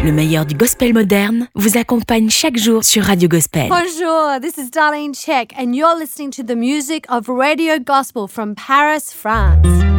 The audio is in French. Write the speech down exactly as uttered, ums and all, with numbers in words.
Le meilleur du gospel moderne vous accompagne chaque jour sur Radio Gospel. Bonjour, this is Darlene Check and you're listening to the music of Radio Gospel from Paris, France.